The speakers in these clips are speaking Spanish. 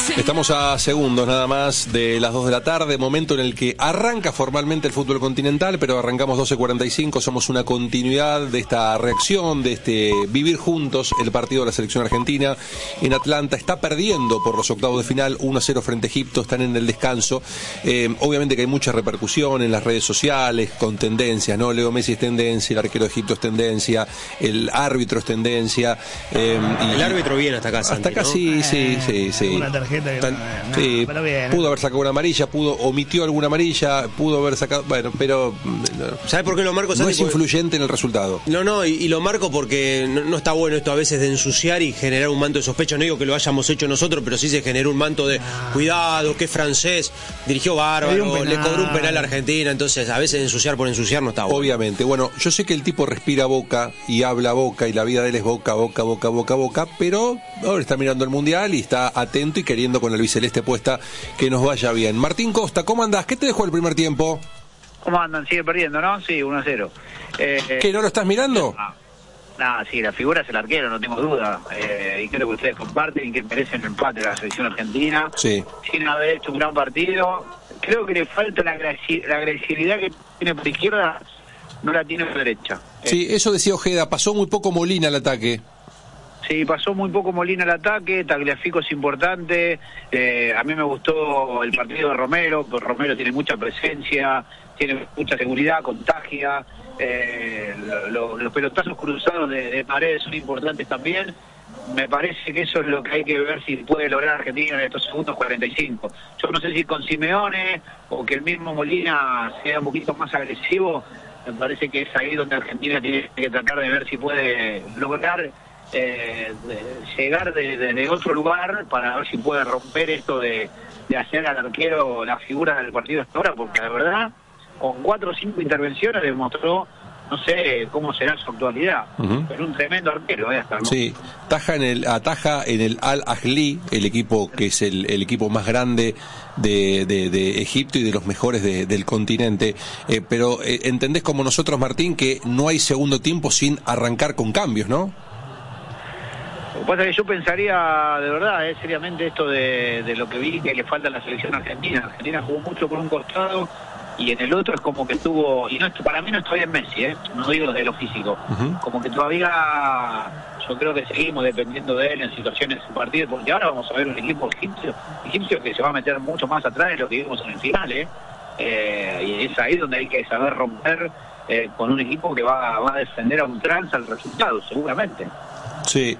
Estamos a segundos nada más de las 2 de la tarde, momento en el que arranca formalmente el fútbol continental, pero arrancamos 12:45, somos una continuidad de esta reacción, de este vivir juntos el partido de la selección argentina en Atlanta. Está perdiendo por los octavos de final 1-0 frente a Egipto, están en el descanso. Obviamente que hay mucha repercusión en las redes sociales, con tendencias, ¿no? Leo Messi es tendencia, el arquero de Egipto es tendencia, el árbitro es tendencia. El árbitro viene hasta acá, hasta Santi, acá, ¿no? sí. Una tarjeta que sí, pero bien. pudo haber sacado una amarilla, omitió alguna amarilla, pudo haber sacado, bueno, pero ¿sabes por qué lo marco, Santi? no es influyente en el resultado. No, y lo marco porque no está bueno esto a veces de ensuciar y generar un manto de sospecha. No digo que lo hayamos hecho nosotros, pero sí se generó un manto de cuidado, que es francés, dirigió bárbaro, le cobró un penal a Argentina, entonces a veces ensuciar por ensuciar no está bueno. Obviamente, bueno, yo sé que el tipo respira Boca y habla Boca y la vida de él es Boca, pero ahora está mirando el Mundial y está atento y queriendo con el albiceleste puesta que nos vaya bien. Martín Costa, ¿cómo andás? ¿Qué te dejó el primer tiempo? ¿Cómo andan? Sigue perdiendo, ¿no? Sí, 1-0. ¿Qué, no lo estás mirando? Sí, la figura es el arquero, no tengo duda. Y creo que ustedes comparten y que merecen el empate de la selección argentina. Sí. Sin haber hecho un gran partido. Creo que le falta la agresividad que tiene por izquierda, no la tiene por derecha. Sí, eso decía Ojeda, pasó muy poco Molina al ataque. Sí, pasó muy poco Molina al ataque, Tagliafico es importante, a mí me gustó el partido de Romero, porque Romero tiene mucha presencia, tiene mucha seguridad, contagia, los pelotazos cruzados de Paredes son importantes también. Me parece que eso es lo que hay que ver si puede lograr Argentina en estos segundos 45. Yo no sé si con Simeone o que el mismo Molina sea un poquito más agresivo, me parece que es ahí donde Argentina tiene que tratar de ver si puede lograr llegar de otro lugar para ver si puede romper esto de hacer al arquero la figura del partido hasta ahora, porque la verdad con 4 o 5 intervenciones demostró, no sé cómo será su actualidad, pero un tremendo arquero hasta el momento. Sí, ataja en el Al Ahly, el equipo que es el equipo más grande de Egipto y de los mejores del continente, pero entendés como nosotros, Martín, que no hay segundo tiempo sin arrancar con cambios, ¿no? Lo que pasa es que yo pensaría, de verdad, seriamente esto de lo que vi que le falta a la selección argentina. Argentina jugó mucho por un costado y en el otro es como que estuvo, y no, para mí no está bien Messi, no digo de lo físico, como que todavía yo creo que seguimos dependiendo de él en situaciones de partido, porque ahora vamos a ver un equipo egipcio que se va a meter mucho más atrás de lo que vimos en el final, y es ahí donde hay que saber romper con un equipo que va a defender a ultranza el resultado, seguramente. Sí.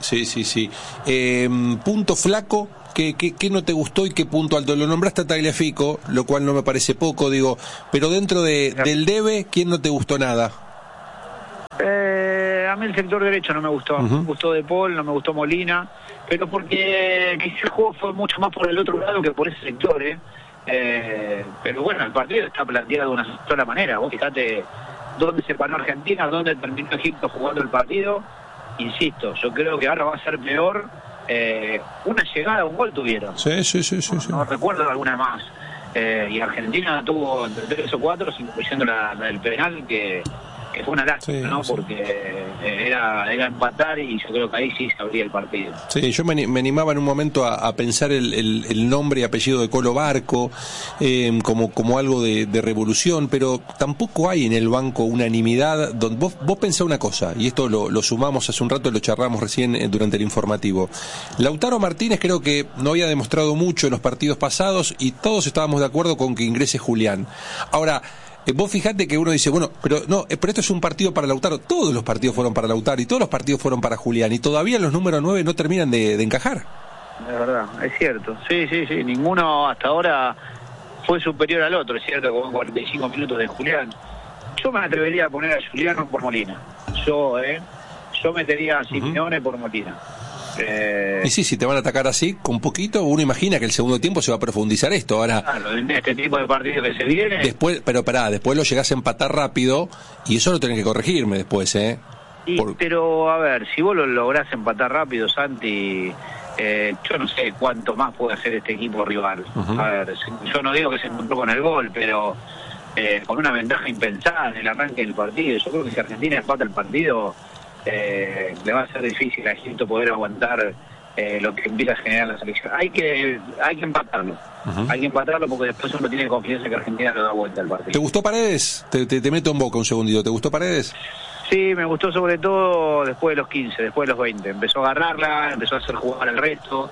Punto flaco, ¿qué no te gustó y qué punto alto? Lo nombraste a Tagliafico, lo cual no me parece poco, digo, pero dentro del debe, ¿quién no te gustó nada? A mí el sector derecho no me gustó, me gustó De Paul, no me gustó Molina, pero porque quizá el juego fue mucho más por el otro lado que por ese sector, pero bueno, el partido está planteado de una sola manera. Vos fijate dónde se paró Argentina, dónde terminó Egipto jugando el partido. Insisto, yo creo que ahora va a ser peor. Una llegada, un gol tuvieron. Sí. No recuerdo alguna más. Y Argentina tuvo entre 3 o 4, incluyendo la del penal, que fue una lástima, ¿no? Porque era empatar y yo creo que ahí sí se abría el partido. Sí, yo me animaba en un momento a pensar el nombre y apellido de Colo Barco como algo de revolución, pero tampoco hay en el banco unanimidad. Vos pensá una cosa, y esto lo sumamos hace un rato, lo charlamos recién durante el informativo. Lautaro Martínez creo que no había demostrado mucho en los partidos pasados y todos estábamos de acuerdo con que ingrese Julián. Ahora, vos fijate que uno dice, bueno, pero esto es un partido para Lautaro. Todos los partidos fueron para Lautaro y todos los partidos fueron para Julián y todavía los números 9 no terminan de encajar. Es verdad, es cierto. Sí, ninguno hasta ahora fue superior al otro, es cierto, con 45 minutos de Julián. Yo me atrevería a poner a Julián por Molina. Yo metería a Simeone por Molina. Y sí, si te van a atacar así, con poquito, uno imagina que el segundo tiempo se va a profundizar esto. Ahora, claro, en este tipo de partidos que se viene. Después, después lo llegás a empatar rápido y eso lo tenés que corregirme después, Pero, a ver, si vos lo lográs empatar rápido, Santi, yo no sé cuánto más puede hacer este equipo rival. A ver, yo no digo que se encontró con el gol, pero con una ventaja impensada en el arranque del partido. Yo creo que si Argentina empata el partido, le va a ser difícil a Egipto poder aguantar lo que empieza a generar la selección. Hay que empatarlo. Hay que empatarlo porque después uno tiene confianza que Argentina lo da vuelta al partido. ¿Te gustó Paredes? Te meto en boca un segundito. ¿Te gustó Paredes? Sí, me gustó sobre todo después de los 15, después de los 20. Empezó a agarrarla, empezó a hacer jugar al resto.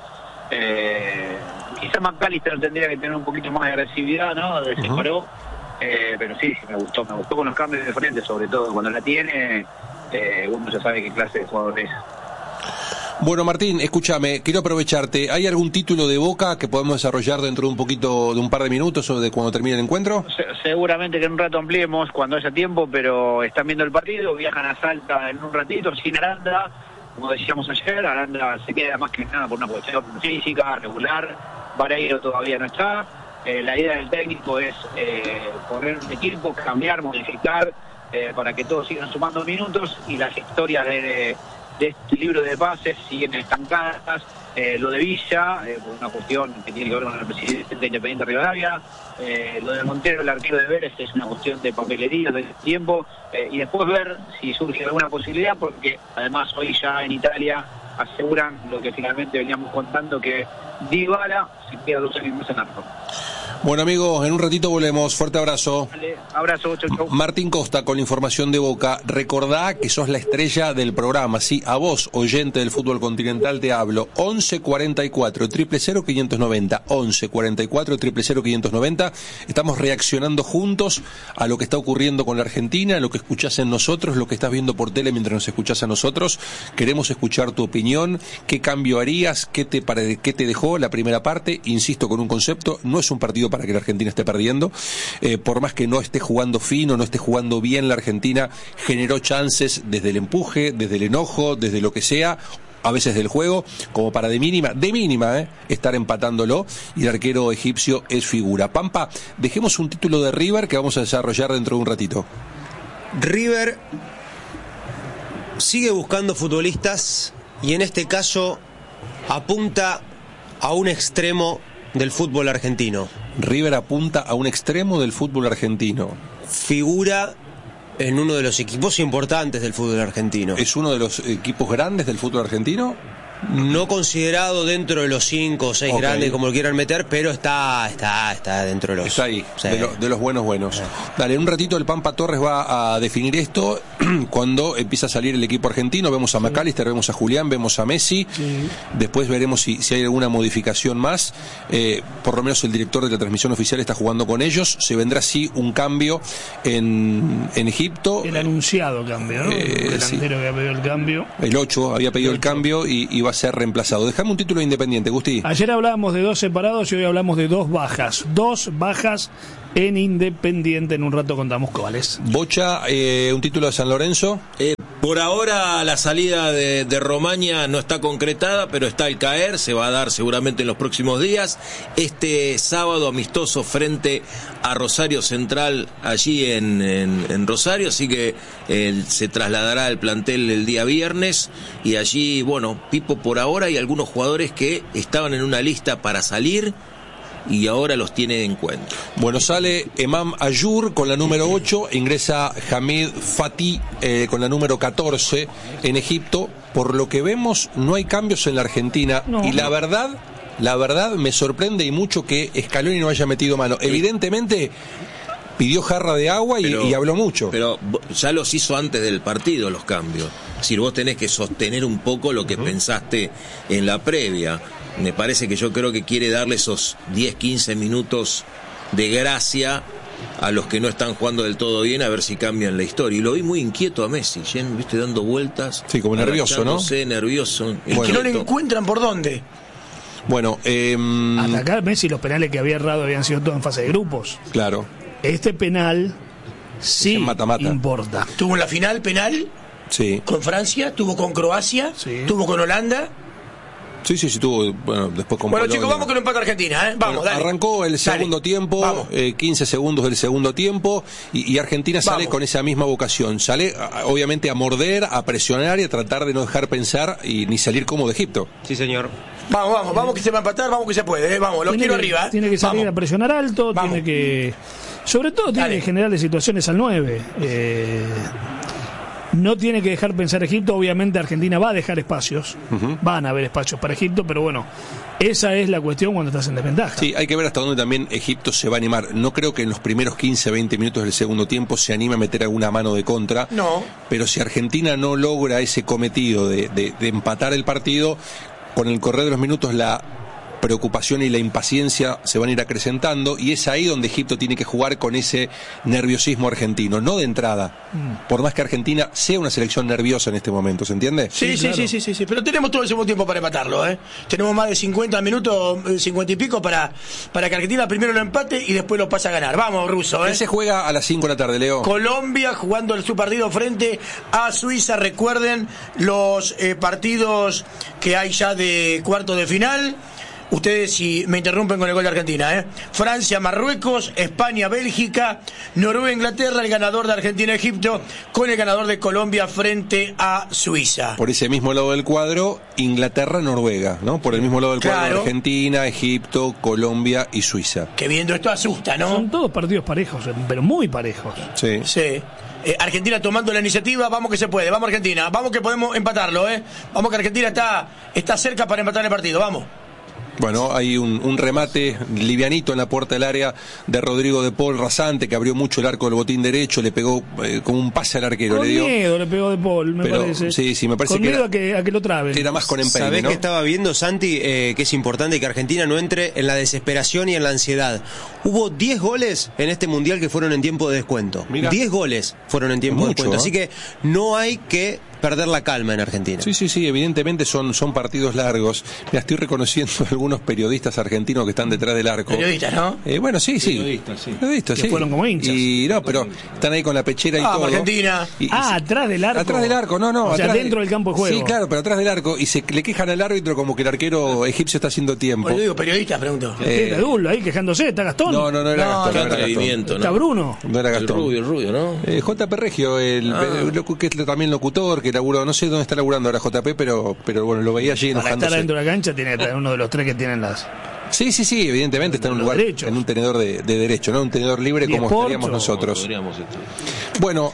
Quizá McAllister tendría que tener un poquito más de agresividad, ¿no? Se paró. Pero sí, me gustó con los cambios de frente, sobre todo cuando la tiene, uno ya sabe qué clase de jugador es. Bueno, Martín, escúchame, quiero aprovecharte. ¿Hay algún título de Boca que podemos desarrollar dentro de un par de minutos o de cuando termine el encuentro? Seguramente que en un rato ampliemos cuando haya tiempo, pero están viendo el partido, viajan a Salta en un ratito, sin Aranda, como decíamos ayer. Aranda se queda más que nada por una cuestión física, regular. Vareiro todavía no está. La idea del técnico es poner un equipo, cambiar, modificar, para que todos sigan sumando minutos, y las historias de este libro de pases siguen estancadas. Lo de Villa, por una cuestión que tiene que ver con el presidente de Independiente Rivadavia. Lo de Montero, el arquero de Vélez, es una cuestión de papelería, de tiempo, y después ver si surge alguna posibilidad, porque además hoy ya en Italia aseguran lo que finalmente veníamos contando, que Dybala se queda 2 años más en arco. Bueno, amigos, en un ratito volvemos. Fuerte abrazo. Dale, abrazo, chau. Martín Costa con la información de Boca. Recordá que sos la estrella del programa, sí, a vos, oyente del fútbol continental, te hablo. 1144 000 590, 1144 000 590. Estamos reaccionando juntos a lo que está ocurriendo con la Argentina, a lo que escuchás en nosotros, lo que estás viendo por tele mientras nos escuchás a nosotros. Queremos escuchar tu opinión, qué cambio harías, qué te dejó la primera parte. Insisto con un concepto, no es un partido para que la Argentina esté perdiendo, por más que no esté jugando fino, no esté jugando bien, la Argentina generó chances desde el empuje, desde el enojo, desde lo que sea, a veces del juego, como para de mínima, estar empatándolo, y el arquero egipcio es figura. Pampa, dejemos un título de River que vamos a desarrollar dentro de un ratito. River sigue buscando futbolistas y en este caso apunta a un extremo del fútbol argentino. River apunta a un extremo del fútbol argentino. Figura en uno de los equipos importantes del fútbol argentino. ¿Es uno de los equipos grandes del fútbol argentino? No considerado dentro de los 5 o 6 grandes, como lo quieran meter, pero está dentro de los... Está ahí, sí, de los buenos. Dale, en un ratito el Pampa Torres va a definir esto cuando empieza a salir el equipo argentino. Vemos a McAllister, vemos a Julián, vemos a Messi. Después veremos si hay alguna modificación más. Por lo menos el director de la transmisión oficial está jugando con ellos. Se vendrá así un cambio en Egipto. El anunciado cambio, ¿no? El delantero que había pedido el cambio. El 8 había pedido el cambio y va a ser reemplazado. Dejame un título de Independiente, Gusti. Ayer hablábamos de 2 separados y hoy hablamos de 2 bajas. 2 bajas en Independiente. En un rato contamos cuáles. Bocha, un título de San Lorenzo. Por ahora la salida de Romaña no está concretada, pero está al caer, se va a dar seguramente en los próximos días. Este sábado amistoso frente a Rosario Central allí en Rosario, así que se trasladará al plantel el día viernes, y allí, bueno, Pipo, por ahora hay algunos jugadores que estaban en una lista para salir y ahora los tiene en cuenta. Bueno, sale Emam Ayur con la número 8, ingresa Hamid Fati con la número 14 en Egipto. Por lo que vemos, no hay cambios en la Argentina, y la verdad me sorprende y mucho que Scaloni no haya metido mano. Evidentemente pidió jarra de agua y habló mucho. Pero ya los hizo antes del partido los cambios. Es decir, vos tenés que sostener un poco lo que pensaste en la previa. Me parece que yo creo que quiere darle esos 10-15 minutos de gracia a los que no están jugando del todo bien, a ver si cambian la historia. Y lo vi muy inquieto a Messi, viste, dando vueltas. Sí, como nervioso, ¿no? Nervioso. Es que no le encuentran por dónde. Bueno, atacar Messi, los penales que había errado habían sido todos en fase de grupos. Claro. Este penal sí mata-mata. Importa. Tuvo en la final penal, sí, con Francia, tuvo con Croacia, sí, tuvo con Holanda. Sí, tuvo, bueno, después con Bueno, Polonia. chicos, vamos con el empate Argentina, Vamos, bueno, dale. Arrancó el segundo tiempo, 15 segundos del segundo tiempo, y Argentina sale con esa misma vocación. Sale, obviamente, a morder, a presionar y a tratar de no dejar pensar y ni salir como de Egipto. Sí, señor. Vamos que se va a empatar, vamos que se puede, vamos, los quiero arriba. Tiene que salir a presionar alto, tiene que... Sobre todo tiene que generarle situaciones al 9. No tiene que dejar pensar Egipto. Obviamente Argentina va a dejar espacios. Van a haber espacios para Egipto, pero bueno, esa es la cuestión cuando estás en desventaja. Sí, hay que ver hasta dónde también Egipto se va a animar. No creo que en los primeros 15, 20 minutos del segundo tiempo se anime a meter alguna mano de contra. No. Pero si Argentina no logra ese cometido de empatar el partido, con el correr de los minutos la preocupación y la impaciencia se van a ir acrecentando, y es ahí donde Egipto tiene que jugar con ese nerviosismo argentino, no de entrada, por más que Argentina sea una selección nerviosa en este momento, ¿se entiende? Sí, claro. sí, pero tenemos todo el segundo tiempo para empatarlo, ¿eh? Tenemos más de 50 minutos, 50 y pico para que Argentina primero lo empate y después lo pase a ganar. Vamos, Russo, ¿eh? Ese juega a las 5 de la tarde, Leo. Colombia jugando su partido frente a Suiza. Recuerden los partidos que hay ya de cuartos de final. Ustedes si me interrumpen con el gol de Argentina, ¿eh? Francia, Marruecos, España, Bélgica, Noruega, Inglaterra, el ganador de Argentina, Egipto, con el ganador de Colombia frente a Suiza. Por ese mismo lado del cuadro, Inglaterra, Noruega, ¿no? Por el mismo lado del cuadro, Claro. Argentina, Egipto, Colombia y Suiza. Que viendo esto asusta, ¿no? Son todos partidos parejos, pero muy parejos. Sí. Sí. Argentina tomando la iniciativa, vamos que se puede, vamos Argentina, vamos que podemos empatarlo, ¿eh? Vamos que Argentina está cerca para empatar el partido, vamos. Bueno, hay un remate livianito en la puerta del área de Rodrigo de Paul rasante, que abrió mucho el arco del botín derecho, le pegó como un pase al arquero. Con le dio. miedo le pegó de Paul, me Pero, parece. sí, me parece con que miedo era- a que lo traben. Era más con empeño, ¿Sabés ¿no? que estaba viendo, Santi, que es importante que Argentina no entre en la desesperación y en la ansiedad? Hubo 10 goles en este Mundial que fueron en tiempo de descuento. Mira. 10 goles fueron en tiempo de Mucho, descuento. ¿eh? Así que no hay que perder la calma en Argentina. Sí, evidentemente son partidos largos. Mira, estoy reconociendo a algunos periodistas argentinos que están detrás del arco. Periodistas, ¿no? Bueno, sí. Periodistas, Que sí. fueron como hinchas. Y no, pero están ahí con la pechera y Vamos, todo. Argentina. Atrás del arco. Atrás del arco, no. O sea, atrás dentro del campo de juego. Sí, claro, pero atrás del arco. Y se le quejan al árbitro como que el arquero egipcio está haciendo tiempo. Bueno, digo periodistas, pregunto. Está Dul ahí quejándose, está Gastón. No era Gastón. Qué no era atrevimiento, Está ¿no? Bruno. Gastón. No era El Gastón. rubio, ¿no? JP Regio, que es también locutor, que laburó, no sé dónde está laburando ahora JP, pero bueno, lo veía allí Para estar enojándose. adentro de la cancha tiene que tener uno de los tres que tienen las... Sí, evidentemente está en un Los lugar, derechos. en un tenedor de derecho, ¿no? Un tenedor libre ¿Y como Sport estaríamos o nosotros. Podríamos estar. Bueno,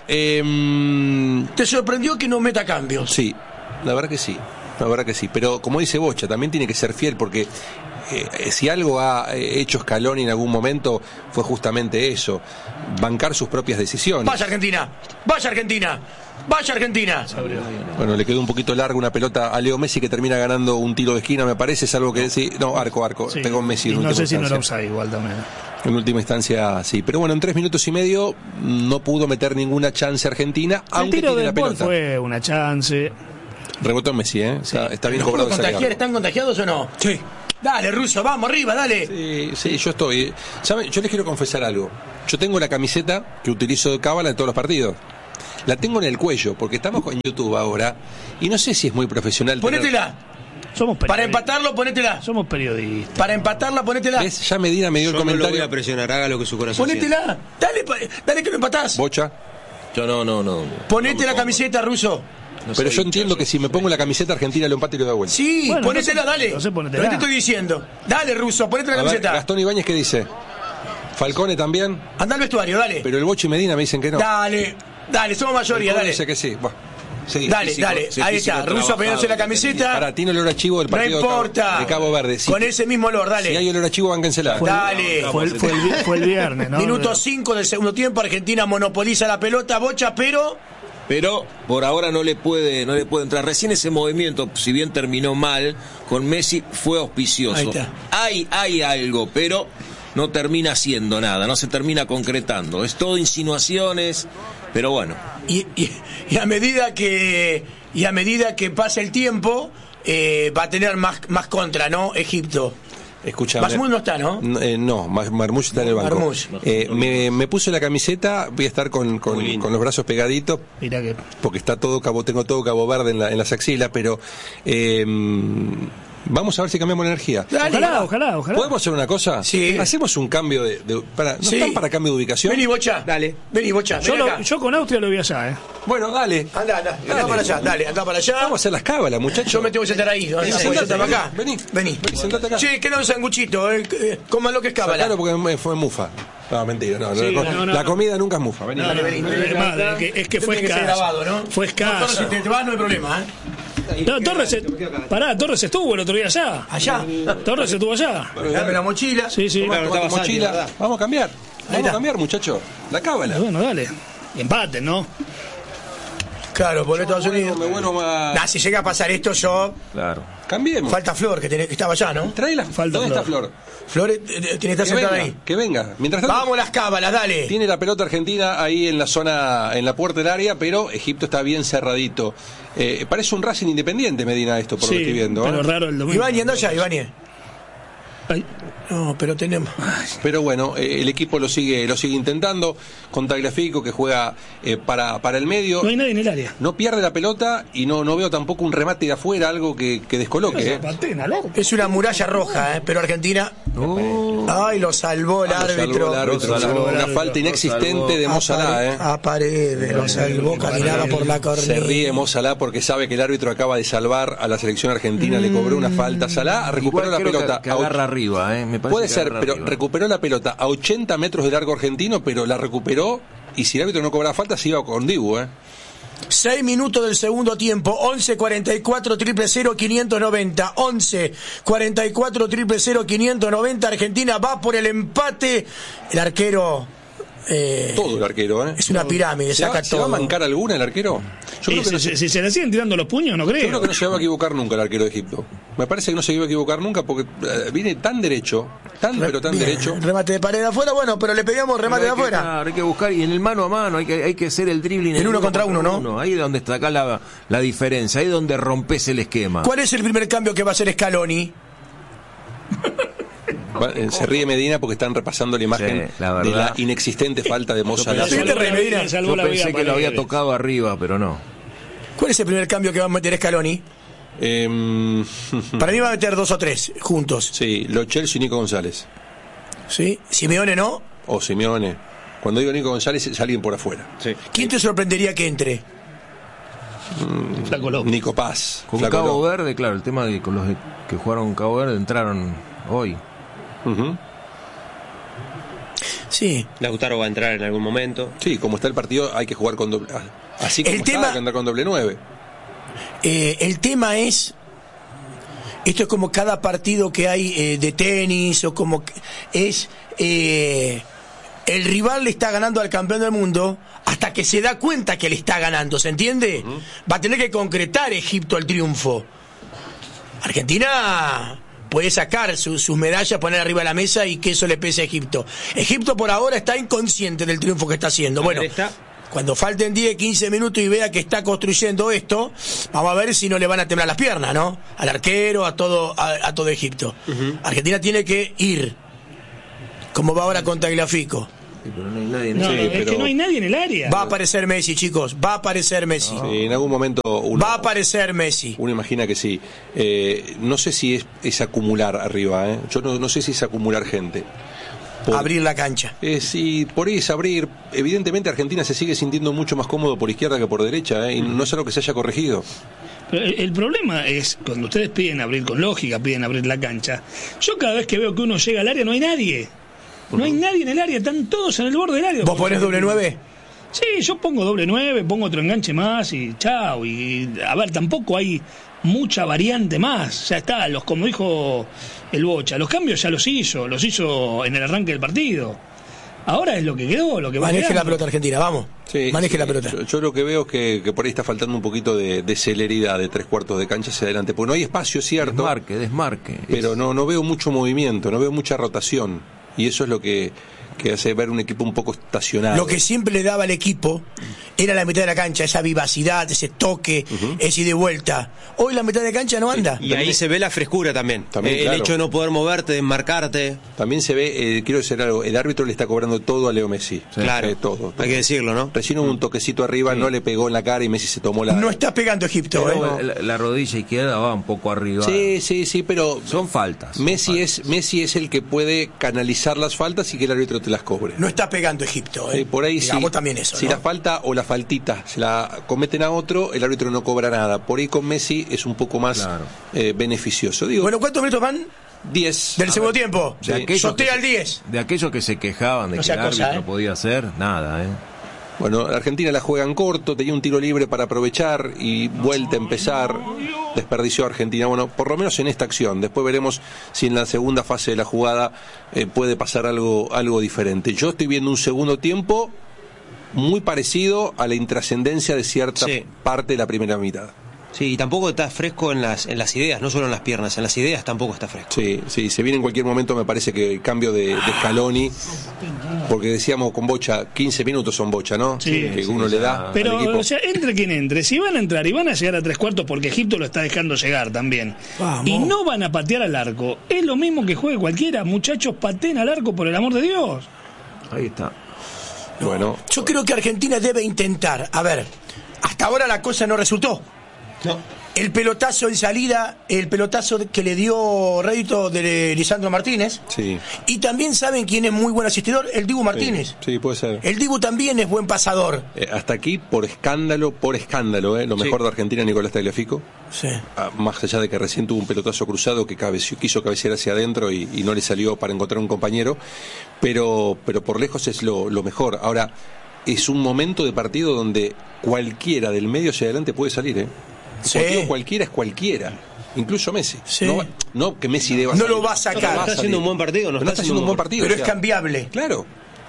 ¿Te sorprendió que no meta cambios? sí, la verdad que sí, pero como dice Bocha, también tiene que ser fiel porque si algo ha hecho Scaloni en algún momento fue justamente eso, bancar sus propias decisiones. Vaya Argentina, vaya Argentina, vaya Argentina. Bueno, le quedó un poquito larga una pelota a Leo Messi que termina ganando un tiro de esquina, me parece, es algo que sí, no, arco, Sí. pegó Messi Y en no última sé si no era instancia. offside igual también. En última instancia, sí. Pero bueno, en 3 minutos y medio no pudo meter ninguna chance Argentina, El aunque tiro tiene de la Paul pelota. fue una chance. Rebotó en Messi, ¿eh? Está bien ¿Los puedo cobrado ese contagiar? regalo. ¿Están contagiados o no? Sí. Dale, Russo, vamos arriba, dale. Sí, yo estoy. ¿Saben? Yo les quiero confesar algo. Yo tengo la camiseta que utilizo de cábala en todos los partidos. La tengo en el cuello, porque estamos con YouTube ahora, y no sé si es muy profesional. Ponétela. Somos Para periodistas. empatarlo, ponétela. Somos periodistas. Para empatarla, ponétela. ¿Ves? Ya Medina me dio el Yo no lo voy comentario. a presionar, haga lo que su corazón sienta. Ponétela. Dale que lo empatás. Bocha. Yo no. Ponete No la me camiseta, Russo. No Pero soy yo hincha, entiendo que si me pongo la camiseta argentina lo empate y lo da vuelta. Sí, Bueno, ponétela, no sé- dale. no sé, ponétela. Lo que te estoy diciendo. Dale, Russo, ponete la A ver, camiseta. Gastón Ibáñez, ¿qué dice? Falcone también, Anda al vestuario, dale. pero el Bochi y Medina me dicen que no. Dale, somos mayoría, Falcone dale. dice que sí. Buah. Sí. Dale, físico, dale, ese ahí físico está. Russo poniéndose la camiseta. Ahora, tiene olor a chivo del No partido importa. de Cabo Verde. Sí. Con ese mismo olor, dale. Si hay olor a chivo, bánquensela. Dale. Fue el viernes, ¿no? Minuto 5 del segundo tiempo, Argentina monopoliza la pelota, Bocha, pero por ahora no le puede entrar. Recién ese movimiento, si bien terminó mal con Messi, fue auspicioso. Ahí está. Hay algo, pero no termina haciendo nada, no se termina concretando. Es todo insinuaciones, pero bueno. y a medida que pasa el tiempo va a tener más contra, ¿no? Egipto. Escuchame. Masmud no está, ¿no? No, Marmoush está en el banco. Marmoush. Me puse la camiseta, voy a estar con los brazos pegaditos, Mirá que... porque está todo tengo todo Cabo Verde en las axilas, pero Vamos a ver si cambiamos la energía. Ojalá. ¿Podemos hacer una cosa? Sí. Hacemos un cambio ¿no están para cambio de ubicación? Vení, Bocha. Dale. Vení, Bocha. Yo con Austria lo vi allá, Bueno, dale. Anda para allá, anda para allá. Vamos a hacer las cábalas, muchachos. Yo me tengo que sentar ahí. ¿No? Sentate acá. Vení, sentate acá. Sí, queda un sanguchito. Coman lo que es cábala. Claro, porque fue mufa. No, mentira, la comida nunca es mufa. Vení. es que fue escaso. Grabado, ¿no? Fue escaso. Si te vas, no hay problema, No, Torres estuvo el otro día allá. ¿Allá? Torres estuvo allá. Dame la mochila. Sí. Toma tu mochila. Vamos a cambiar. Vamos a cambiar, muchachos. La cábala. Bueno, dale. Y empaten, ¿no? Claro, por Estados Unidos. Me vuelvo más. Si llega a pasar esto, yo. Claro. Cambiemos. Falta Flor, que estaba allá, ¿no? Tráela. ¿Dónde está Flor? Flor tiene que estar sentada ahí. Que venga. Mientras tanto, vamos las cábalas, dale. Tiene la pelota Argentina ahí en la zona, en la puerta del área, pero Egipto está bien cerradito. Parece un Racing Independiente, Medina, esto, por lo que estoy viendo. Pero raro el domingo. Iván, anda allá, Iván. Ay. No, pero tenemos. Pero bueno, el equipo lo sigue intentando con Tagliafico, que juega para el medio. No hay nadie en el área. No pierde la pelota y no veo tampoco un remate de afuera, algo que descoloque. Es una muralla roja, pero Argentina. Ay, lo salvó el árbitro. Una falta inexistente de Mo Salah. A Paredes, lo salvó, caminaba por la cornisa. Se ríe Mo Salah porque sabe que el árbitro acaba de salvar a la selección argentina, le cobró una falta. Salah recuperó la pelota. Que agarra arriba, me parece. Puede ser, pero recuperó la pelota a 80 metros de largo argentino, pero la recuperó y si el árbitro no cobraba falta se iba con Dibu. 6 minutos del segundo tiempo, 11-44-000-590, 11-44-000-590, Argentina va por el empate, el arquero... todo el arquero, es una pirámide, saca todo. ¿Se va a mancar alguna el arquero? Yo creo que si se le siguen tirando los puños, no creo. Yo creo que no se va a equivocar nunca el arquero de Egipto. Me parece que no se iba a equivocar nunca porque viene tan derecho, pero tan derecho. Remate de pared de afuera, bueno, pero le pegamos remate de afuera. Claro, hay que buscar, y en el mano a mano, hay que hacer el dribbling. En uno contra uno, ¿no? Ahí es donde está acá la diferencia, ahí es donde rompes el esquema. ¿Cuál es el primer cambio que va a hacer Scaloni? Se ríe Medina porque están repasando la imagen de la inexistente falta de Mo Salah. Yo pensé que lo había tocado arriba, pero no. ¿Cuál es el primer cambio que va a meter Scaloni? Para mí va a meter 2 o 3 juntos. Sí, Lo Celso y Nico González. ¿Sí? ¿Simeone no? O Simeone. Cuando digo Nico González es alguien por afuera. Sí. ¿Quién te sorprendería que entre? Nico Paz. Con Cabo Verde, claro, el tema de con los que jugaron Cabo Verde entraron hoy. Sí. Lautaro va a entrar en algún momento. Sí, como está el partido hay que jugar con doble. Así como hay que andar con doble 9. El tema es, esto es como cada partido que hay de tenis o como es el rival le está ganando al campeón del mundo hasta que se da cuenta que le está ganando, ¿se entiende? Va a tener que concretar Egipto el triunfo. Argentina puede sacar sus medallas, poner arriba de la mesa y que eso le pese a Egipto. Egipto por ahora está inconsciente del triunfo que está haciendo. Bueno, cuando falten 10, 15 minutos y vea que está construyendo esto, vamos a ver si no le van a temblar las piernas, ¿no? Al arquero, a todo Egipto. Argentina tiene que ir, como va ahora con Tagliafico. Sí, pero no hay nadie es que no hay nadie en el área. Va a aparecer Messi, chicos, va a aparecer Messi. Sí, en algún momento va a aparecer Messi. Uno imagina que sí. No sé si es acumular arriba, Yo no sé si es acumular gente. Abrir la cancha. Sí, por ahí es abrir. Evidentemente Argentina se sigue sintiendo mucho más cómodo por izquierda que por derecha, y no es algo que se haya corregido. Pero el problema es, cuando ustedes piden abrir con lógica, piden abrir la cancha, yo cada vez que veo que uno llega al área no hay nadie. No hay nadie en el área, están todos en el borde del área. ¿Vos ponés doble 9? Sí, yo pongo doble 9, pongo otro enganche más y chao. Y a ver, tampoco hay mucha variante más. Ya está, como dijo el Bocha, los cambios ya los hizo en el arranque del partido. Ahora es lo que quedó, lo que va. Maneje la pelota Argentina, vamos. Sí, maneje la pelota. Yo lo que veo es que por ahí está faltando un poquito de celeridad de 3/4 de cancha hacia adelante, porque no hay espacio, cierto. Desmarque. Pero no veo mucho movimiento, no veo mucha rotación. Y eso es lo que que hace ver un equipo un poco estacionado. Lo que siempre le daba al equipo era la mitad de la cancha, esa vivacidad, ese toque, ese ida y vuelta. Hoy la mitad de cancha no anda. Y ahí se ve la frescura también. El claro. hecho de no poder moverte, de marcarte. También se ve, quiero decir algo, el árbitro le está cobrando todo a Leo Messi. Claro, todo. Hay que decirlo, ¿no? Recién hubo un toquecito arriba, no le pegó en la cara y Messi se tomó la... No está pegando Egipto, Pero la rodilla izquierda va un poco arriba. Sí, pero... Son faltas. Messi es el que puede canalizar las faltas y que el árbitro te las cobre. No está pegando Egipto, por ahí digamos sí. También eso, si ¿no? la falta o la faltita se la cometen a otro, el árbitro no cobra nada. Por ahí con Messi es un poco más beneficioso. Digo, Bueno, ¿cuántos minutos van? 10. Del segundo tiempo. Sotea el 10. De aquellos que se quejaban de No que sea el cosa, árbitro podía hacer, nada, Bueno, Argentina la juega en corto, tenía un tiro libre para aprovechar y vuelta a empezar, desperdició a Argentina. Bueno, por lo menos en esta acción. Después veremos si en la segunda fase de la jugada puede pasar algo disferente. Yo estoy viendo un segundo tiempo muy parecido a la intrascendencia de cierta parte de la primera mitad. Sí, y tampoco está fresco en las ideas, no solo en las piernas, en las ideas tampoco está fresco. Sí, se viene en cualquier momento, me parece que el cambio de Scaloni, porque decíamos con Bocha, 15 minutos son Bocha, ¿no? Sí, que uno le da pero, al equipo. o sea, entre quien entre, si van a entrar y van a llegar a 3/4 porque Egipto lo está dejando llegar también, Vamos. y no van a patear al arco, es lo mismo que juegue cualquiera, muchachos, pateen al arco por el amor de Dios. Ahí está. Bueno, Yo creo que Argentina debe intentar. A ver, hasta ahora la cosa no resultó. No. El pelotazo en salida, el pelotazo que le dio rédito de Lisandro Martínez. sí. Y también saben quién es muy buen asistidor, el Dibu Martínez. Sí, puede ser. El Dibu también es buen pasador. Hasta aquí, por escándalo, lo mejor de Argentina, Nicolás Tagliafico. Sí. Más allá de que recién tuvo un pelotazo cruzado que quiso cabecear hacia adentro y no le salió para encontrar un compañero, pero por lejos es lo mejor. Ahora, es un momento de partido donde cualquiera del medio hacia adelante puede salir, Sí. Porque cualquiera es cualquiera, incluso Messi. Sí. No que Messi deba No salir. lo va a sacar. ¿Está haciendo un buen partido? No está haciendo un buen partido. Pero o sea, es cambiable. Claro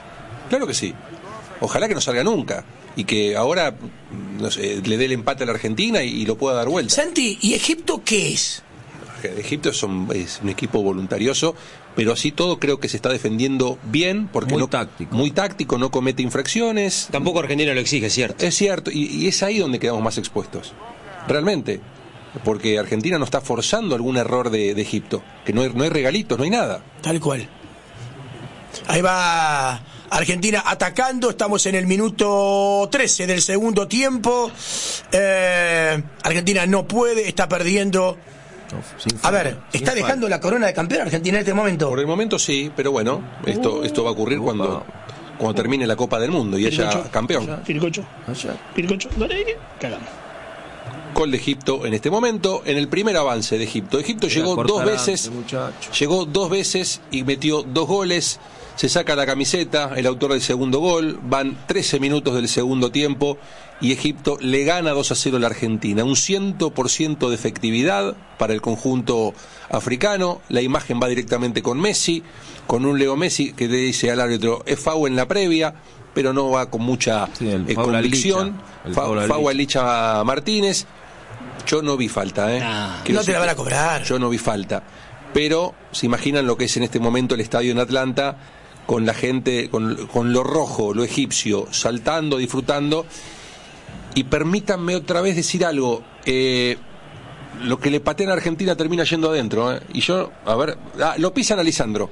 que sí. Ojalá que no salga nunca y que ahora no sé, le dé el empate a la Argentina y lo pueda dar vuelta. Santi, ¿y Egipto qué es? Egipto es un equipo voluntarioso, pero así todo creo que se está defendiendo bien porque muy táctico, no comete infracciones. Tampoco Argentina lo exige, ¿cierto? Es cierto, y es ahí donde quedamos más expuestos, realmente, porque Argentina no está forzando algún error de Egipto, que no hay regalitos, no hay nada. Tal cual. Ahí va Argentina atacando, estamos en el minuto 13 del segundo tiempo. Argentina no puede, está perdiendo. A ver, ¿está dejando la corona de campeón Argentina en este momento? Por el momento sí, pero bueno, esto va a ocurrir cuando termine la Copa del Mundo y haya campeón. Piricocho, dale, cagamos. Gol de Egipto en este momento, en el primer avance de Egipto. Egipto llegó dos veces y metió 2 goles. Se saca la camiseta el autor del segundo gol. Van 13 minutos del segundo tiempo y Egipto le gana 2-0 a la Argentina. Un 100% de efectividad para el conjunto africano. La imagen va directamente con Messi, con un Leo Messi que le dice al árbitro, es foul en la previa, pero no va con mucha convicción. Foul a Licha Martínez. Yo no vi falta, No te la van a cobrar. Yo no vi falta. Pero se imaginan lo que es en este momento el estadio en Atlanta, con la gente, con lo rojo, lo egipcio, saltando, disfrutando. Y permítanme otra vez decir algo. Lo que le patean a Argentina termina yendo adentro. Y yo, a ver, lo pisan a Lisandro.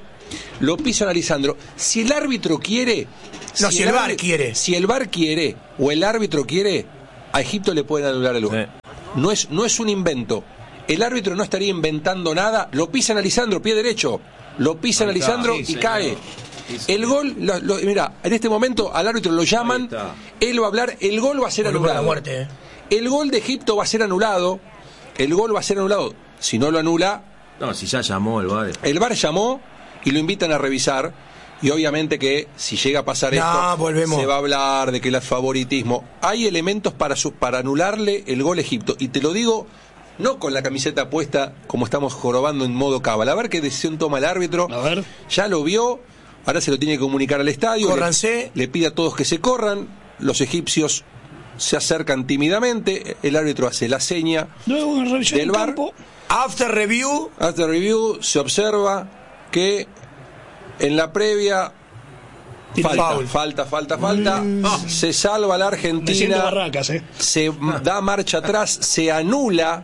Si el árbitro quiere... No, si el VAR quiere. Si el VAR quiere o el árbitro quiere, a Egipto le pueden anular el gol. No es un invento. El árbitro no estaría inventando nada. Lo pisan a Lisandro, pie derecho. Lo pisan a Lisandro y cae. El gol, mira, en este momento al árbitro lo llaman, él va a hablar, el gol va a ser anulado. Muerte, El gol de Egipto va a ser anulado. Si no lo anula... No, si ya llamó el VAR. El VAR llamó y lo invitan a revisar. Y obviamente que si llega a pasar esto, se va a hablar de que el favoritismo. Hay elementos para anularle el gol a Egipto. Y te lo digo, no con la camiseta puesta como estamos jorobando en modo cábala. A ver qué decisión toma el árbitro. A ver. Ya lo vio, ahora se lo tiene que comunicar al estadio. Córranse. Le pide a todos que se corran. Los egipcios se acercan tímidamente. El árbitro hace la seña Luego en revisión del del VAR. campo. After review Se observa que en la previa Falta. Se salva la Argentina. Me siento Barracas, Se da marcha atrás, se anula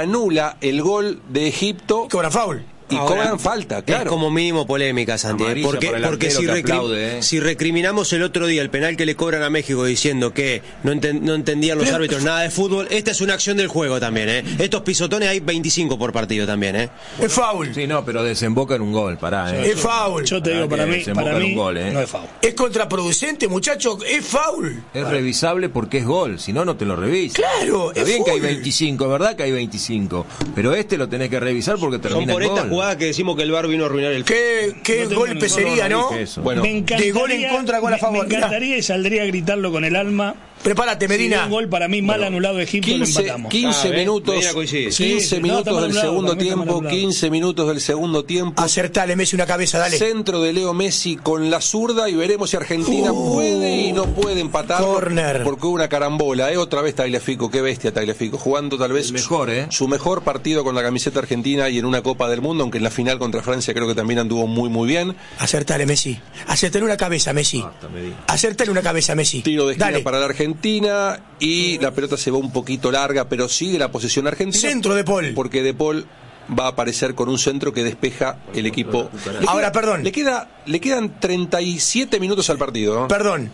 el gol de Egipto. Cobra foul. Y cobran falta, claro. Es como mínimo polémica, Santi. Porque si recriminamos el otro día el penal que le cobran a México diciendo que no entendían los árbitros nada de fútbol, esta es una acción del juego también, Estos pisotones hay 25 por partido también, Es foul. Sí, no, pero desemboca en un gol, Es foul. Yo te digo, para mí un gol, no es foul. Es contraproducente, muchacho, es foul. Es revisable porque es gol, si no, no te lo revisas. Claro, Está es bien que hay foul. 25, es verdad que hay 25, pero lo tenés que revisar porque termina por el esta gol. jugada que decimos que el VAR vino a arruinar el Qué golpe sería, ¿no? Bueno, de gol en contra, gol a favor. Me encantaría y saldría a gritarlo con el alma. Prepárate, Medina. Un gol para mí mal anulado de Egipto, lo empatamos. 15 minutos, Medina coincide. 15 minutos del segundo tiempo, 15 minutos del segundo tiempo. Acertale, Messi, una cabeza, dale. Centro de Leo Messi con la zurda y veremos si Argentina puede y no puede empatar. Corner. Porque hubo una carambola, Otra vez Tagliafico, qué bestia Tagliafico, jugando tal vez su mejor partido con la camiseta argentina y en una Copa del Mundo, aunque en la final contra Francia creo que también anduvo muy bien. Acertale, Messi. Acertale una cabeza, Messi. Acertale una cabeza, Messi. Tiro de esquina dale. para la Argentina y la pelota se va un poquito larga, pero sigue la posesión argentina. Centro de Paul. Porque De Paul va a aparecer con un centro que despeja el equipo. Ahora, perdón. Le quedan 37 minutos al partido, ¿no? Perdón.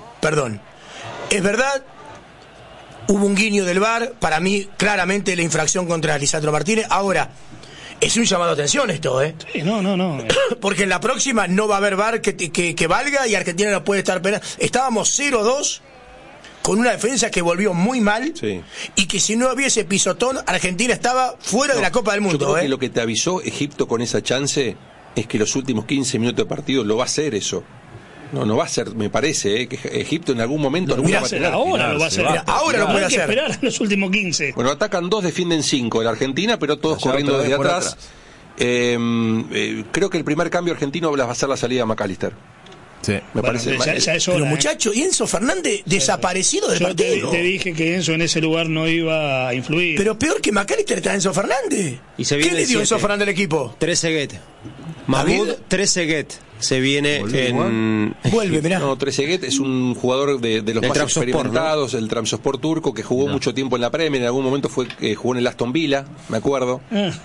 Es verdad, hubo un guiño del VAR, para mí, claramente la infracción contra Lisandro Martínez. Ahora, es un llamado de atención esto, Sí, no. Porque en la próxima no va a haber VAR que valga y Argentina no puede estar penal. Estábamos 0-2 con una defensa que volvió muy mal y que si no hubiese pisotón, Argentina estaba fuera de la Copa del Mundo. Yo creo que lo que te avisó Egipto con esa chance es que los últimos 15 minutos de partido lo va a hacer eso. No va a ser, me parece, que Egipto en algún momento... Ahora lo va a hacer. Ahora lo puede hay que hacer. esperar a los últimos 15. Bueno, atacan 2, defienden 5 en Argentina, pero todos corriendo desde atrás. Creo que el primer cambio argentino va a ser la salida de McAllister. Sí. Me parece. Ya es hora, Pero muchacho, y Enzo Fernández desaparecido del partido. Te dije que Enzo en ese lugar no iba a influir. Pero peor que McAllister está Enzo Fernández. ¿Qué le dio Enzo Fernández al equipo? Trezeguet. Mahmoud Trezeguet se viene Vuelve, mirá. No, Trezeguet es un jugador de los más experimentados, el Trabzonspor turco, que jugó mucho tiempo en la Premier, en algún momento jugó en el Aston Villa, me acuerdo.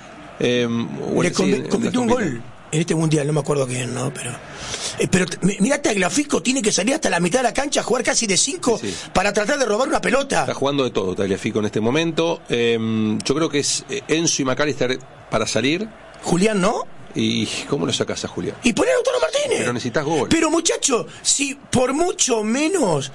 Le convirtió un gol en este mundial, no me acuerdo quién, ¿no? Pero mirá, Tagliafico tiene que salir hasta la mitad de la cancha a jugar casi de 5 para tratar de robar una pelota. Está jugando de todo Tagliafico en este momento. Yo creo que es Enzo y McAllister para salir. Julián, ¿no? ¿Y cómo lo sacás a Julián? Y poner a Lautaro Martínez. Pero necesitas gol. Pero muchacho, si por mucho menos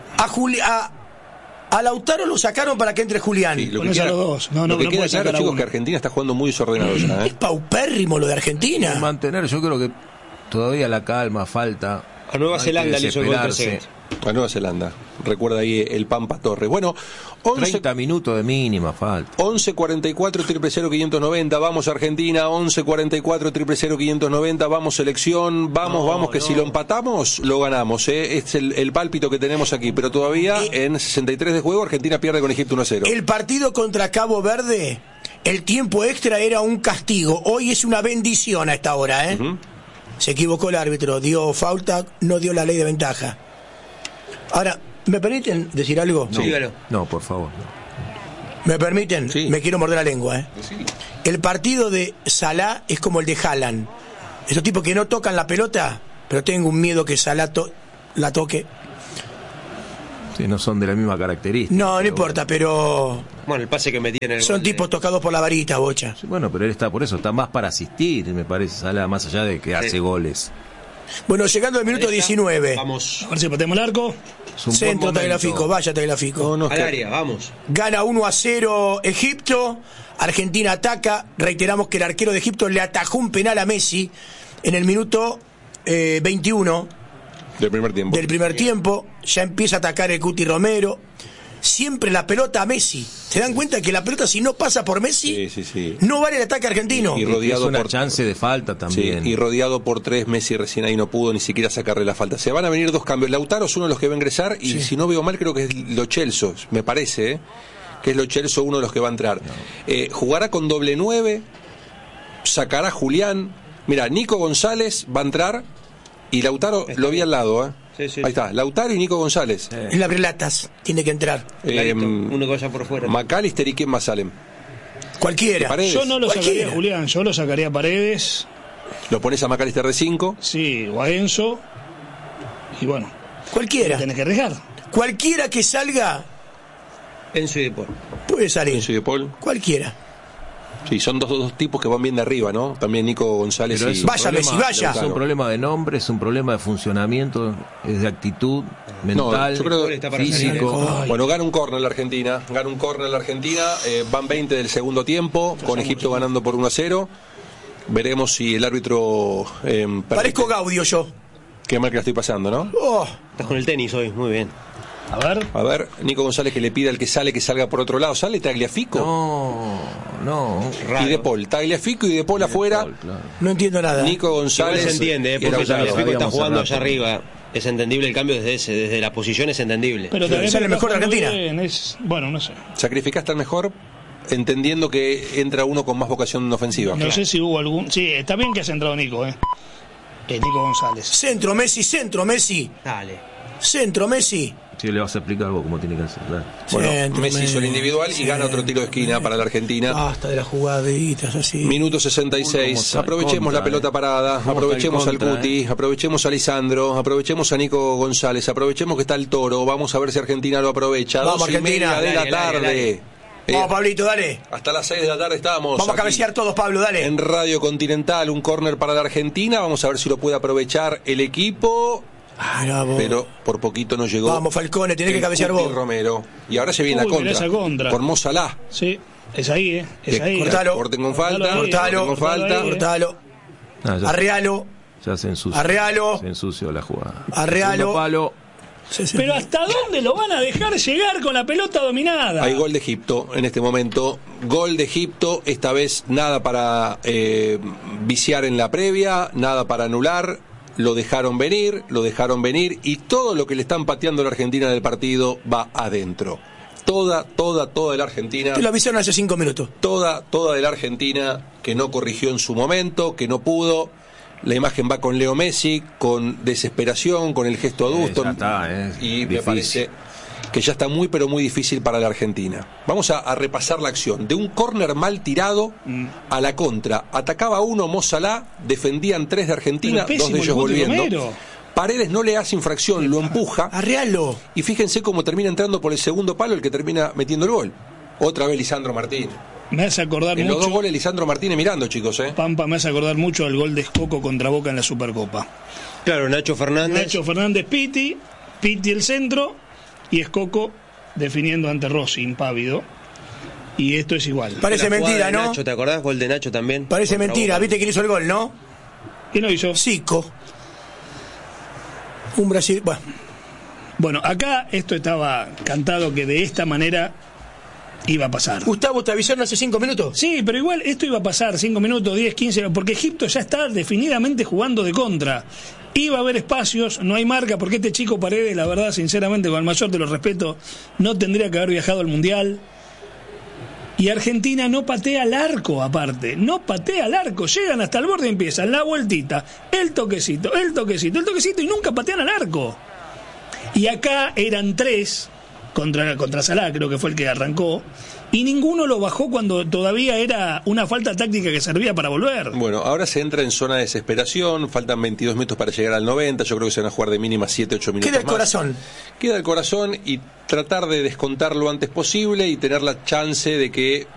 a Lautaro lo sacaron para que entre Julián. Sí, lo que Pones a queda, los dos. No lo que queda puede claro, sacar a chicos, uno. que Argentina está jugando muy desordenado ya. Es paupérrimo lo de Argentina. Mantener, yo creo que todavía la calma falta. A Nueva Zelanda le hizo el gol Trezeguet. A Nueva Zelanda. Recuerda ahí el Pampa Torres. Bueno, 30 minutos de mínima falta. 11-44-000-590. Vamos Argentina. 11-44-000-590. Vamos selección. Vamos, que si lo empatamos, lo ganamos. Es el pálpito que tenemos aquí. Pero todavía en 63 de juego, Argentina pierde con Egipto 1-0. El partido contra Cabo Verde, el tiempo extra era un castigo. Hoy es una bendición a esta hora, Se equivocó el árbitro, dio falta, no dio la ley de ventaja. Ahora, ¿me permiten decir algo? Sí, dígalo. No, por favor. No. ¿Me permiten? Sí. Me quiero morder la lengua, Sí. El partido de Salah es como el de Haaland. Esos tipos que no tocan la pelota, pero tengo un miedo que Salah la toque. Sí, no son de la misma característica. No importa, pero Bueno, el pase que metí en el son gol tipos tocados por la varita, Bocha. Sí, bueno, pero él está por eso, está más para asistir, me parece, Salah, más allá de que hace goles. Bueno, llegando al minuto 19. Vamos A ver si patemos el arco. Es un buen Centro momento. Tagliafico, vaya Tagliafico. al área, vamos. Gana 1-0 Egipto. Argentina ataca. Reiteramos que el arquero de Egipto le atajó un penal a Messi en el minuto 21 Del primer tiempo. Ya empieza a atacar el Cuti Romero. Siempre la pelota a Messi. ¿Se dan cuenta que la pelota, si no pasa por Messi, Sí. no vale el ataque argentino? Y rodeado es una por chance de falta también. Sí, y rodeado por 3, Messi recién ahí no pudo ni siquiera sacarle la falta. Se van a venir 2 cambios. Lautaro es uno de los que va a ingresar y si no veo mal creo que es Lo Celso, me parece, que es Lo Celso uno de los que va a entrar. Jugará con doble 9, sacará Julián. Mira, Nico González va a entrar y Lautaro lo vi al lado, Sí, sí. Ahí está, Lautaro y Nico González. En las relatas tiene que entrar. Uno que vaya por fuera. McAllister y quién más salen. Cualquiera. Paredes. Yo no lo Cualquiera. sacaría, Julián, yo lo sacaría a Paredes, Lo pones a McAllister de 5. sí, o a Enzo, y bueno, Cualquiera. tenés que arriesgar. Cualquiera que salga Enzo y Depor. puede salir. Enzo y De Paul. Cualquiera. Sí, son dos tipos que van bien de arriba, ¿no? También Nico González Pero y... es un Vaya, problema- Messi, vaya. Es un problema de nombre, es un problema de funcionamiento, es de actitud mental, yo creo- Está para físico. Ay. Bueno, gana un córner la Argentina. Van 20 del segundo tiempo, con Egipto ganando por 1-0. Veremos si el árbitro... permite- Parezco Gaudio yo. Qué mal que la estoy pasando, ¿no? Oh, Estás con el tenis hoy, muy bien. A ver, A ver, Nico González que le pide al que salga por otro lado. ¿Sale Tagliafico? No. Y De Paul. Tagliafico y De Paul afuera. Claro. no entiendo nada. Nico Igual González. se entiende, y porque Lautaro. Tagliafico está habíamos jugando hablado. allá arriba. Es entendible el cambio desde la posición, es entendible. pero Sale también mejor de está jugando Argentina. bien, bueno, no sé. Sacrificaste al mejor, entendiendo que entra uno con más vocación ofensiva. No sé si hubo algún. Sí, está bien que ha centrado Nico, Nico González. Centro Messi, centro Messi. Dale. Centro Messi. Sí, le vas a explicar vos cómo tiene que hacer. Claro. Bueno, Centro, Messi hizo el individual y gana otro tiro de esquina para la Argentina. Basta de las jugaditas así. Minuto Uy, cómo 66. está el Aprovechemos contra, la pelota parada, Cómo aprovechemos está al el contra, Cuti, aprovechemos a Lisandro, aprovechemos a Nico González, aprovechemos que está el Toro. Vamos a ver si Argentina lo aprovecha. Vamos, 2:30 Argentina. de la Dale, dale, tarde. dale. Vamos, Pablito, dale. Hasta las 6 de la tarde estamos. Vamos a aquí cabecear todos, Pablo, dale. en Radio Continental, un córner para la Argentina. Vamos a ver si lo puede aprovechar el equipo. Bravo. Pero por poquito no llegó. Vamos, Falcone, tenés que el cabecear Cuti vos. Romero. Y ahora se viene Uy, la mirá esa contra. Por Mo Salah. Sí, es ahí, Es Que ahí. cortalo. corten con falta. Cortalo ahí, cortalo, corten con falta. ahí. Cortalo. Ah, ya, Arrealo. ya se ensució. Arrealo. Se ensució la jugada. Arrealo. Segundo palo. Pero ¿hasta dónde lo van a dejar llegar con la pelota dominada? Hay gol de Egipto en este momento. Gol de Egipto. Esta vez nada para viciar en la previa, nada para anular. Lo dejaron venir y todo lo que le están pateando a la Argentina del partido va adentro. Toda de la Argentina. Te lo avisaron hace 5 minutos. Toda de la Argentina que no corrigió en su momento, que no pudo. La imagen va con Leo Messi, con desesperación, con el gesto adusto. Ya está, y me difícil. parece que ya está muy pero muy difícil para la Argentina. Vamos a repasar la acción. De un córner mal tirado a la contra. Atacaba uno Mo Salah, defendían 3 de Argentina, Pero 2 de pésimo ellos el Cuti volviendo. Romero. Paredes no le hace infracción, lo empuja. Arrealo. Y fíjense cómo termina entrando por el segundo palo el que termina metiendo el gol. Otra vez Lisandro Martínez. Me hace acordar En los mucho. 2 goles Lisandro Martínez mirando, chicos, Pampa me hace acordar mucho al gol de Escoco contra Boca en la Supercopa. Claro, Nacho Fernández. Nacho Fernández Pitti el centro y Escoco definiendo ante Rossi, impávido. Y esto es igual. Parece La jugada mentira, de ¿no? Nacho, ¿te acordás? Gol de Nacho también. Parece Contra mentira. Boca. ¿Viste quién hizo el gol, no? ¿Quién lo hizo? Zico. Un Brasil. Bueno, Bueno, acá esto estaba cantado que de esta manera iba a pasar. Gustavo, ¿te avisaron hace 5 minutos? Sí, pero igual esto iba a pasar 5 minutos, 10, 15, porque Egipto ya está definidamente jugando de contra. Iba a haber espacios, no hay marca, porque este chico Paredes, la verdad, sinceramente, con el mayor de los respetos, no tendría que haber viajado al Mundial. Y Argentina no patea al arco, aparte. No patea al arco. Llegan hasta el borde y empiezan la vueltita, el toquecito, y nunca patean al arco. Y acá eran 3 contra Salah, creo que fue el que arrancó, y ninguno lo bajó cuando todavía era una falta táctica que servía para volver. Bueno, ahora se entra en zona de desesperación, faltan 22 minutos para llegar al 90, yo creo que se van a jugar de mínima 7-8 minutos Queda el más. corazón. Queda el corazón y tratar de descontar lo antes posible y tener la chance de que